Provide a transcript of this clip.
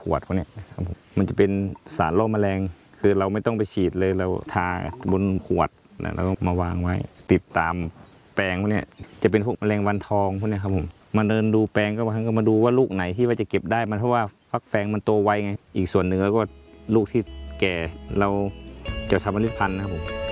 ขวดพวกนี้ครับผมมันจะเป็นสารล่อแมลงคือเราไม่ต้องไปฉีดเลยเราทาบนขวดนะแล้วก็มาวางไว้ติดตามแปลงพวกนี้จะเป็นพวกแมลงวันทองพวกนี้ครับผมมาเดินดูแปลงก็บางครั้งก็มาดูว่าลูกไหนที่ว่าจะเก็บได้มันเพราะว่าฟักแฟงมันโตไวไงอีกส่วนหนึ่งแล้วก็ลูกที่แก่เราจะทำเมล็ดพันธุ์นะครับผม